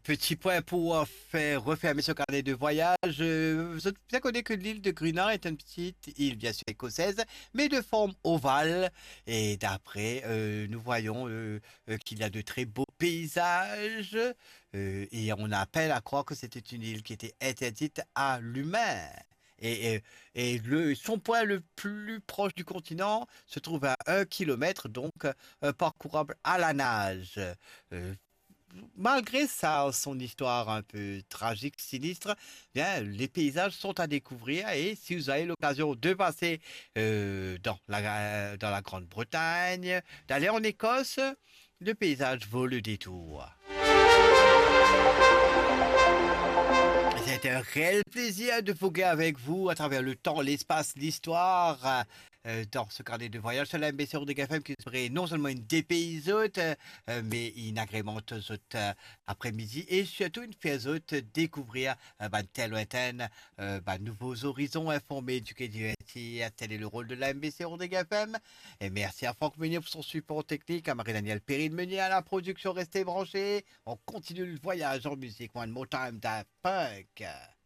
petit point pour faire refermer ce carnet de voyage. Vous êtes bien connu que l'île de Greenland est une petite île, bien sûr écossaise, mais de forme ovale. Et d'après, nous voyons qu'il y a de très beaux paysages. Et on appelle à croire que c'était une île qui était interdite à l'humain. Son point le plus proche du continent se trouve à 1 kilomètre, donc parcourable à la nage. Euh, Malgré ça, son histoire un peu tragique, sinistre, bien, les paysages sont à découvrir et si vous avez l'occasion de passer dans la Grande-Bretagne, d'aller en Écosse, le paysage vaut le détour. C'est un réel plaisir de voguer avec vous à travers le temps, l'espace, l'histoire. Dans ce carnet de voyage sur la MBC de GFM qui serait non seulement une dépaysote, mais une agrémente après-midi et surtout une faisote découvrir tel lointaine, nouveaux horizons informés, éduqués, divertis. Tel est le rôle de la MBC de GFM. Et merci à Franck Meunier pour son support technique, à Marie-Danielle Perrine-Meunier à la production. Restez branchés. On continue le voyage en musique. One more time, Daft Punk.